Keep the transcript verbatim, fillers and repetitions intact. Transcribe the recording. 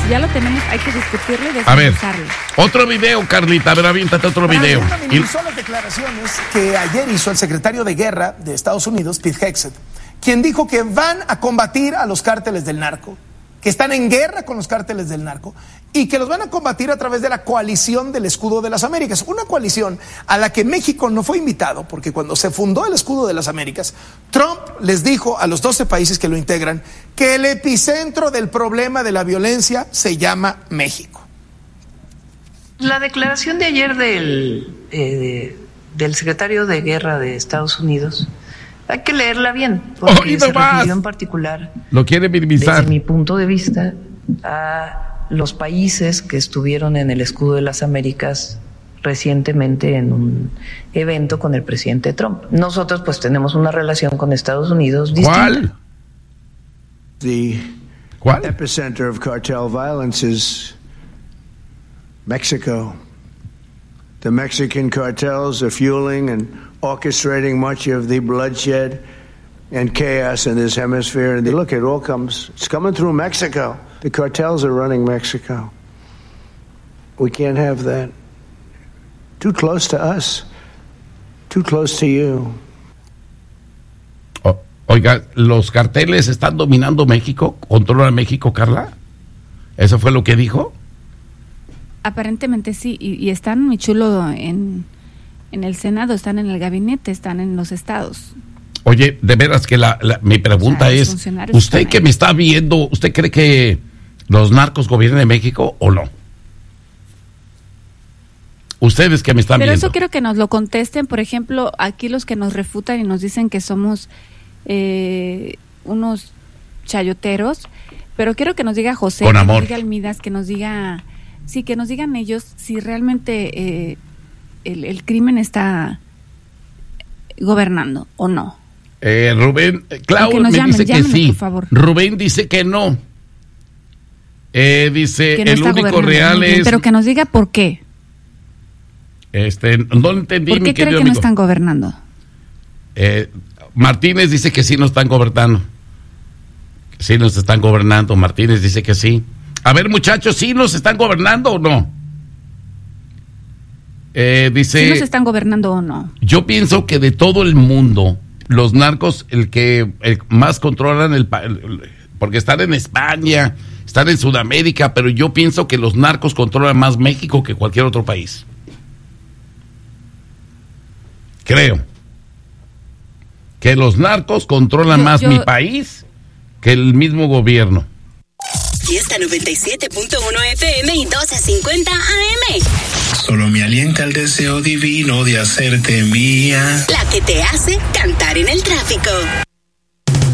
Si ya lo tenemos, hay que discutirlo y A ver, desmenuzarlo. otro video, Carlita. A ver, aviéntate otro video. Y son las declaraciones que ayer hizo el secretario de Guerra de Estados Unidos, Pete Hegseth, quien dijo que van a combatir a los cárteles del narco, que están en guerra con los cárteles del narco y que los van a combatir a través de la coalición del Escudo de las Américas, una coalición a la que México no fue invitado, porque cuando se fundó el Escudo de las Américas, Trump les dijo a los doce países que lo integran que el epicentro del problema de la violencia se llama México. La declaración de ayer del, eh, del secretario de Guerra de Estados Unidos, hay que leerla bien, porque ¡Oh, y no se más! refirió en particular, Lo quiere minimizar. desde mi punto de vista, a los países que estuvieron en el Escudo de las Américas recientemente en un evento con el presidente Trump. Nosotros pues tenemos una relación con Estados Unidos distinta. ¿Cuál? The ¿Cuál? epicenter of cartel violence is Mexico. The Mexican cartels are fueling and orchestrating much of the bloodshed and chaos in this hemisphere. And look, it all comes, it's coming through Mexico. The cartels are running Mexico. We can't have that. Too close to us. Too close to you. O- Oiga, ¿los carteles están dominando México? ¿Controlan México, Carla? ¿Eso fue lo que dijo? Aparentemente sí, y, y están muy chulo en, en el Senado, están en el gabinete, están en los estados. Oye, de veras que la, la- mi pregunta O sea, los es, funcionarios ¿usted están que ahí. me está viendo, usted cree que los narcos gobiernan en México o no? Ustedes que me están Pero viendo. eso quiero que nos lo contesten, por ejemplo, aquí los que nos refutan y nos dicen que somos eh, unos chayoteros, pero quiero que nos diga José, Con que amor. nos diga Almidas, que nos diga, sí, que nos digan ellos si realmente eh, el, el crimen está gobernando o no. Eh, Rubén, eh, Clau Que nos me llamen, dice que llámenos, sí. por favor. Rubén dice que no. Eh, dice, Que no el está único gobernando real muy bien, es... pero que nos diga por qué. Este, no entendí, ¿Por mi qué cree querido que no amigo. están gobernando? Eh, Martínez dice que sí nos están gobernando. Sí nos están gobernando. Martínez dice que sí. A ver, muchachos, ¿sí nos están gobernando o no? Eh, dice... ¿Si nos están gobernando o no? Yo pienso que de todo el mundo, los narcos, el que el más controlan el, pa- el- el- porque están en España, están en Sudamérica, pero yo pienso que los narcos controlan más México que cualquier otro país. Creo que los narcos controlan Yo- más yo- mi país que el mismo gobierno. Fiesta noventa y siete punto uno F M y doce cincuenta A M. Solo me alienta el deseo divino de hacerte mía. La que te hace cantar en el tráfico.